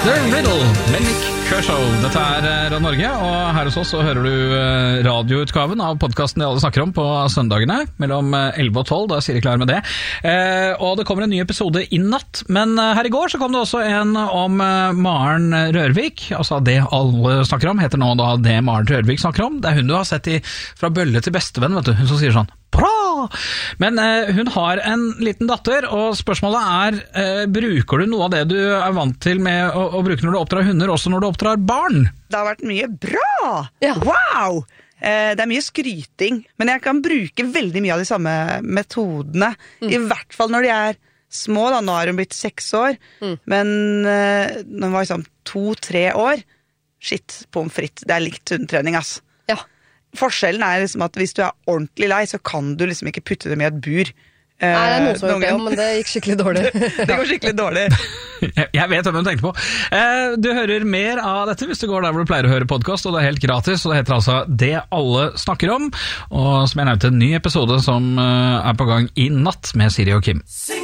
The Riddle med Nick Kershaw. Dette Radio Norge, og her hos oss så hører du radioutgaven av podcasten de alle snakker om på søndagene mellom 11 og 12, da er Siri klar med det. Og det kommer en ny episode i natt, men her i går så kom det også en om Maren Rørvik. Altså det alle snakker om heter nå da det Maren Rørvik snakker om. Det er hun du har sett fra bølle til bestevenn, vet du. Hun som sier sånn bra! Men hun har en liten datter, og spørsmålet bruker du noe av det du er vant til med å bruke når du oppdrar hunder, også når du oppdrar barn? Det har vært mye bra! Ja. Wow! Det er mye skryting, men jeg kan bruke veldig mye av de samme metodene, i hvert fall når de er små. Da. Nå har hun blitt 6 år, men når hun var liksom 2-3 år, shit, pommes frites, det er likt hundetrening, ass. Ja. Forskjellen er liksom at hvis du er ordentlig lei, så kan du liksom ikke putte dem i et bur. Nei, det er noe som gjør det, men det gikk skikkelig dårlig. Det går skikkelig dårlig. Jeg vet hvem du tenkte på. Du hører mer av dette hvis du går der hvor du pleier å høre podcast, og det er helt gratis, og det heter altså Det alle snakker om, og som jeg nevnte, en ny episode som er på gang i natt med Siri og Kim.